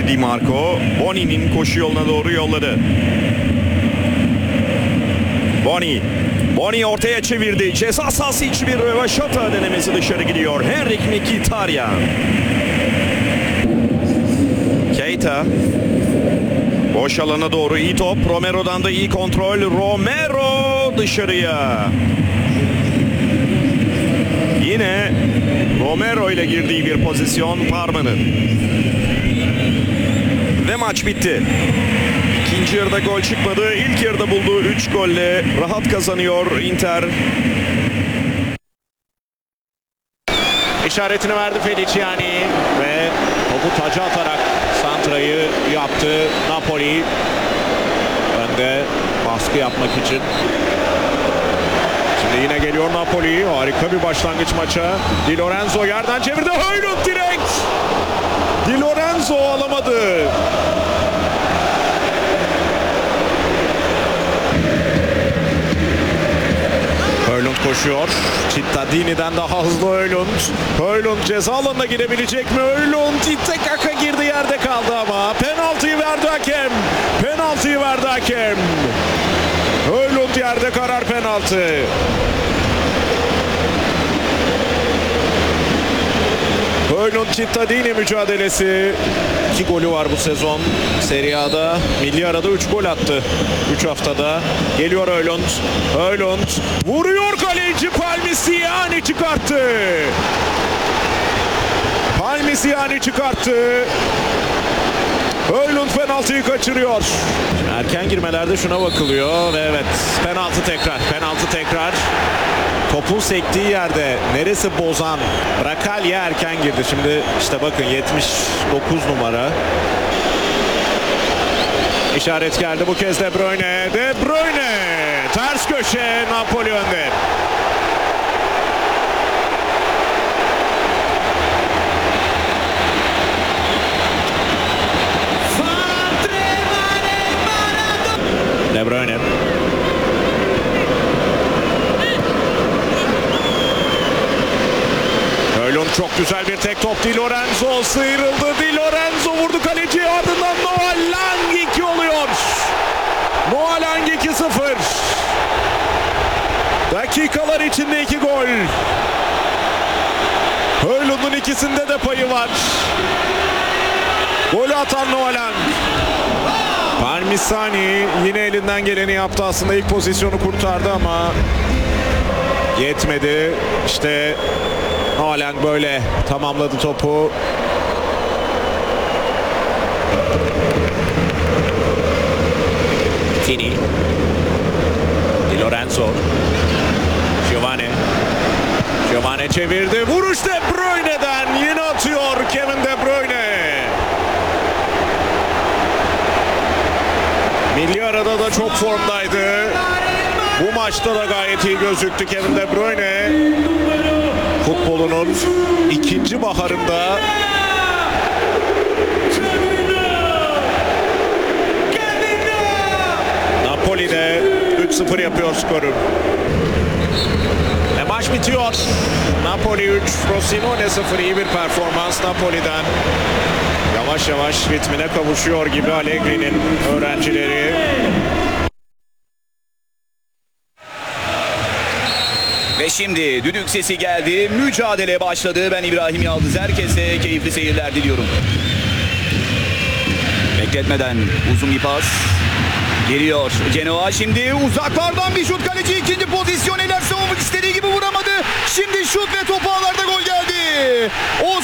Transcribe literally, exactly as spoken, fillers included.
Di Marco, Boni'nin koşu yoluna doğru yolladı. Boni, Boni ortaya çevirdi. Ceza sahası içi bir rövaşata denemesi, dışarı gidiyor. Henrik Mkhitaryan. Keita. Boş alana doğru iyi top. Romero'dan da iyi kontrol. Romero dışarıya. Yine Romero ile girdiği bir pozisyon Parma'nın. Ve maç bitti. İkinci yarıda gol çıkmadı. İlk yarıda bulduğu üç golle rahat kazanıyor Inter. İşaretini verdi Feliciani ve topu taca atarak santrayı yaptı Napoli. Önde baskı yapmak için. Şimdi yine geliyor Napoli. Harika bir başlangıç maça. Di Lorenzo yerden çevirdi. Højlund direkt. Di Lorenzo alamadı. Højlund koşuyor. Cittadini'den daha hızlı Højlund. Højlund ceza alanına girebilecek mi? Højlund İttekaka girdi, yerde kaldı ama penaltıyı verdi hakem. Penaltıyı verdi hakem. Højlund yerde, karar penaltı. Højlund Cittadini mücadelesi. İki golü var bu sezon. Serie A'da, milli arada üç gol attı. üç haftada. Geliyor Højlund. Højlund vuruyor, kaleci Palmiziani çıkarttı. Palmiziani çıkarttı. Højlund penaltıyı kaçırıyor. Erken girmelerde şuna bakılıyor ve evet, penaltı tekrar. Penaltı tekrar. Topun sektiği yerde neresi bozan? Rakalya erken girdi. Şimdi işte bakın, yetmiş dokuz numara. İşaret geldi bu kez De Bruyne. De Bruyne ters köşe, Napoli önde. De Bruyne. Højlund çok güzel bir tek top. Di Lorenzo sıyrıldı. Di Lorenzo vurdu kaleciye, ardından Noah Lang iki oluyor. Noah Lang iki sıfır. Dakikalar içinde iki gol. Højlund'un ikisinde de payı var. Golü atan Noah Lang. Palmiziani yine elinden geleni yaptı. Aslında ilk pozisyonu kurtardı ama yetmedi. İşte Noah Lang böyle tamamladı topu. Tini. Di Lorenzo. Giovane. Giovane çevirdi. Vuruş De Bruyne'den. Yine atıyor Kevin De Bruyne. Milli arada da çok formdaydı. Bu maçta da gayet iyi gözüktü Kevin De Bruyne. Futbolunun ikinci baharında Napoli'de üç sıfır yapıyor skoru. Ve maç bitiyor. Napoli üç, Frosinone sıfır. İyi bir performans Napoli'den. Yavaş yavaş ritmine kavuşuyor gibi Allegri'nin öğrencileri. Ve şimdi düdük sesi geldi. Mücadele başladı. Ben İbrahim Yaldız. Herkese keyifli seyirler diliyorum. Bekletmeden uzun bir pas. Geliyor Genoa. Şimdi uzaklardan bir şut. Kaleci ikinci pozisyon. Eler savunmak istediği gibi vuramadı. Şimdi şut ve top ağlarda, gol geldi. O